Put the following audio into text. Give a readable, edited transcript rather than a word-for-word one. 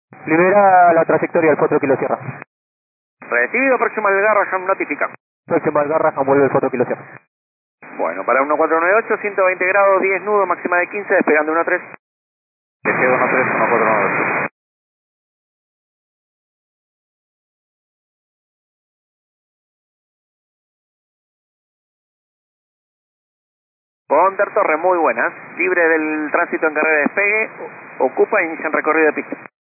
Libera la trayectoria del 4 kilo Sierra. Recibido, próximo al Garrahan, notifica. Próximo al Garrahan, vuelve el 4 kilo Sierra. Bueno, para 1498, 120 grados, 10 nudos, máxima de 15, despegando 13. Deseo 13, 1498. Condor Torre, muy buenas. Libre del tránsito en carrera de despegue. Ocupa e inician recorrido de pista.